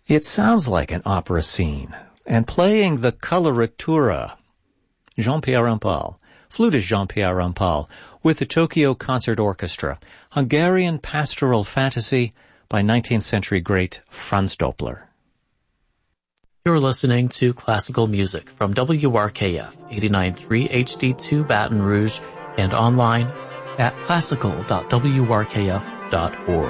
It sounds like an opera scene. And playing the coloratura, Jean-Pierre Rampal, flutist Jean-Pierre Rampal, with the Tokyo Concert Orchestra, Hungarian pastoral fantasy by 19th century great Franz Doppler. You're listening to classical music from WRKF 89.3 HD2 Baton Rouge and online at classical.wrkf.org.